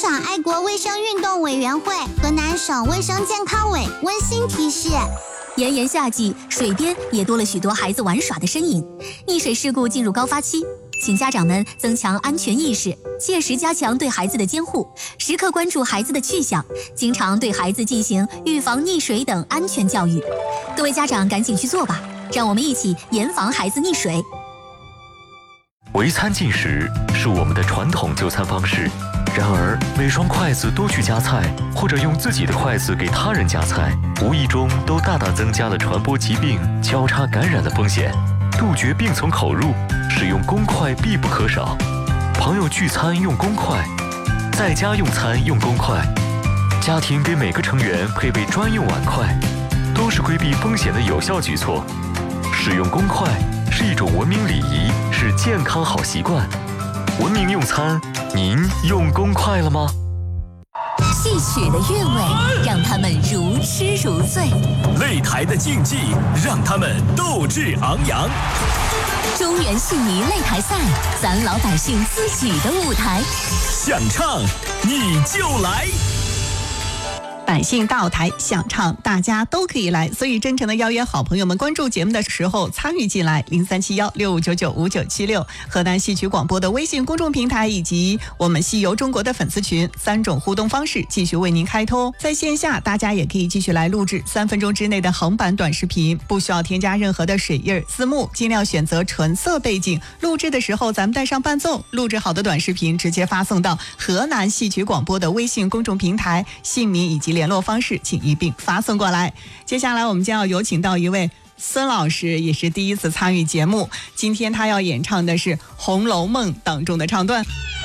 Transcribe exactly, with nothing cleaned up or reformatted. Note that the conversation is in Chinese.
场爱国卫生运动委员会、河南省卫生健康委温馨提示： 炎炎夏季，水边也多了许多孩子玩耍的身影，溺水事故进入高发期，请家长们增强安全意识，切实加强对孩子的监护，时刻关注孩子的去向，经常对孩子进行预防溺水等安全教育。各位家长赶紧去做吧，让我们一起严防孩子溺水。 围餐进食是我们的传统就餐方式，然而每双筷子多去夹菜，或者用自己的筷子给他人夹菜，无意中都大大增加了传播疾病、交叉感染的风险。杜绝病从口入，使用公筷必不可少。朋友聚餐用公筷，在家用餐用公筷，家庭给每个成员配备专用碗筷，都是规避风险的有效举措。使用公筷是一种文明礼仪，是健康好习惯。文明用餐，您用公筷了吗？ 戏曲的韵味让他们如痴如醉， 擂台的竞技让他们斗志昂扬。 中原戏迷擂台赛，咱老百姓自己的舞台。 想唱你就来， 百姓大舞台，想唱大家都可以来，所以真诚的邀约好朋友们关注节目的时候参与进来，零三七幺六五九九五九七六河南戏曲广播的微信公众平台以及我们戏游中国的粉丝群，三种互动方式继续为您开通。在线下大家也可以继续来录制三分钟之内的横版短视频，不需要添加任何的水印字幕，尽量选择纯色背景，录制的时候咱们带上伴奏，录制好的短视频直接发送到河南戏曲广播的微信公众平台，姓名以及联络方式请一并发送过来。接下来我们将要有请到一位孙老师，也是第一次参与节目，今天他要演唱的是《红楼梦》当中的唱段。